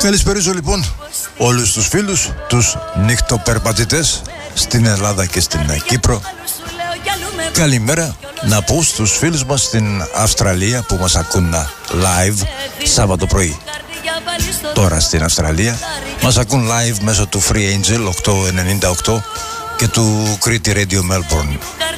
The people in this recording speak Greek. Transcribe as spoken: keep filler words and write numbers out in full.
Καλησπέριζω λοιπόν όλους τους φίλους, τους νυχτοπερπατητές στην Ελλάδα και στην Κύπρο. Καλημέρα να πω στους φίλους μας στην Αυστραλία που μας ακούν live Σάββατο πρωί. Τώρα στην Αυστραλία μας ακούν live μέσω του Free Angel οκτακόσια ενενήντα οκτώ και του Crete Radio Melbourne.